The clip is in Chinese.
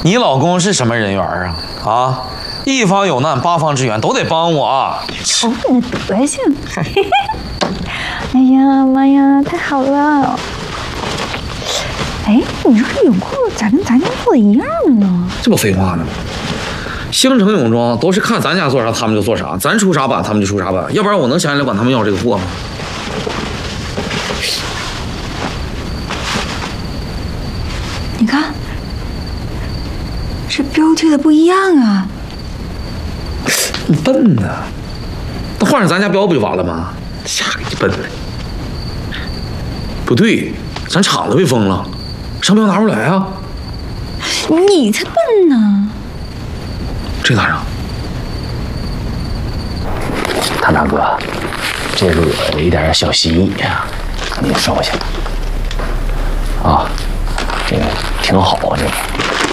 你老公是什么人缘啊？啊，一方有难八方支援，都得帮我啊！ 哦，你的德行！哎呀妈呀，太好了！哎，你说这泳裤咋跟咱家做的一样的呢？ 这不废话呢吗？星城泳装都是看咱家做啥他们就做啥，咱出啥版他们就出啥版，要不然我能想起来管他们要这个货吗？ 你看，这标贴的不一样啊！ 你笨呐！那换上咱家标不就完了吗？瞎给你笨的！不对，咱厂子被封了，商标拿不出来啊！ 你才笨呢！ 这咋整？ 唐大哥，这个一点小心意呀，您收下。啊，这个挺好啊，这个。